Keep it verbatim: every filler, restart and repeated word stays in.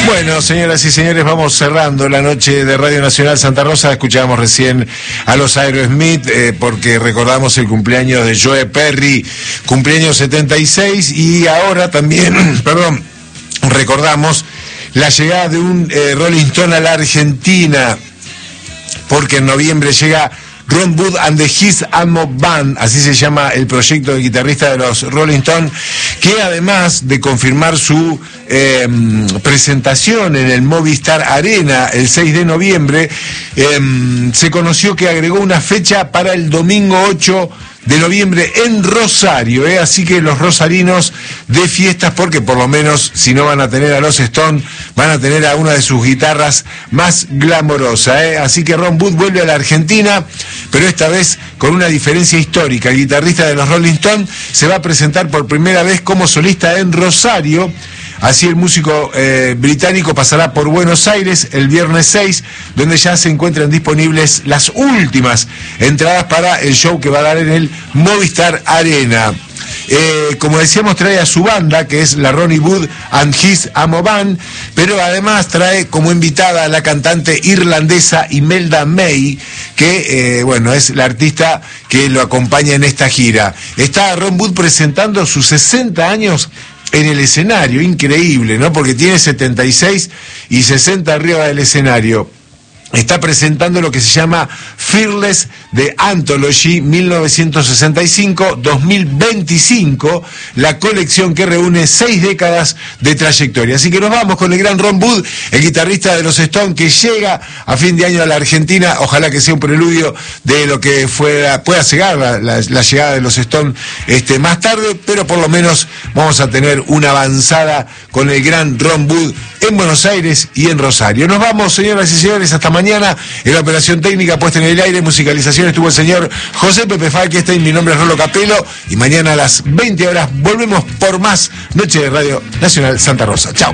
Bueno, señoras y señores, vamos cerrando la noche de Radio Nacional Santa Rosa. Escuchábamos recién a los Aerosmith eh, porque recordamos el cumpleaños de Joe Perry, cumpleaños setenta y seis, y ahora también, perdón, recordamos la llegada de un eh, Rolling Stone a la Argentina, porque en noviembre llega Ron Wood and the His Amo Band, así se llama el proyecto de guitarrista de los Rolling Stones, que además de confirmar su eh, presentación en el Movistar Arena el seis de noviembre, eh, se conoció que agregó una fecha para el domingo ocho de noviembre en Rosario, ¿eh? Así que los rosarinos de fiestas, porque por lo menos si no van a tener a los Stone, van a tener a una de sus guitarras más glamorosa, ¿eh? Así que Ron Wood vuelve a la Argentina, pero esta vez con una diferencia histórica. El guitarrista de los Rolling Stones se va a presentar por primera vez como solista en Rosario. Así el músico eh, británico pasará por Buenos Aires el viernes seis, donde ya se encuentran disponibles las últimas entradas para el show que va a dar en el Movistar Arena. Eh, como decíamos, trae a su banda, que es la Ronnie Wood and His Amo Band, pero además trae como invitada a la cantante irlandesa Imelda May, que eh, bueno, es la artista que lo acompaña en esta gira. Está Ron Wood presentando sus sesenta años en el escenario, increíble, ¿no? Porque tiene setenta y seis y sesenta arriba del escenario. Está presentando lo que se llama Fearless The Anthology mil novecientos sesenta y cinco a dos mil veinticinco, la colección que reúne seis décadas de trayectoria. Así que nos vamos con el gran Ron Wood, el guitarrista de los Stones, que llega a fin de año a la Argentina. Ojalá que sea un preludio de lo que fuera, pueda llegar la, la, la llegada de los Stones este, más tarde, pero por lo menos vamos a tener una avanzada con el gran Ron Wood en Buenos Aires y en Rosario. Nos vamos, señoras y señores, hasta mañana. En la operación técnica puesta en el aire, musicalización, estuvo el señor José Pepe Falkenstein. Mi nombre es Rolo Capelo y mañana a las veinte horas volvemos por más Noche de Radio Nacional Santa Rosa. Chao.